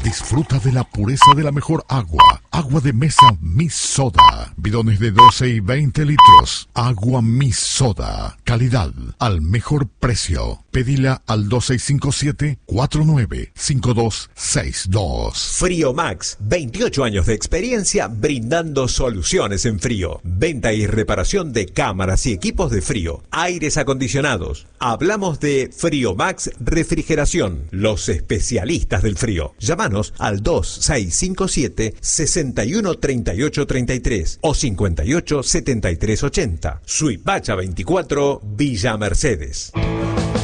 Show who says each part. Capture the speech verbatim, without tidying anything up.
Speaker 1: Disfruta de la pureza de la mejor agua. Agua de mesa Mi Soda. Bidones de doce y veinte litros. Agua Mi Soda. Calidad al mejor precio. Pedila al dos seis cinco siete, cuatro nueve cinco dos seis dos.
Speaker 2: Frío Max, veintiocho años de experiencia brindando soluciones en frío. Venta y reparación de cámaras y equipos de frío. Aires acondicionados. Hablamos de Frío Max Refrigeración. Los especialistas del frío. Llámanos al dos seis cinco siete, sesenta y uno treinta y ocho treinta y tres o cincuenta y ocho setenta y tres ochenta. Suipacha veinticuatro, Villa Mercedes.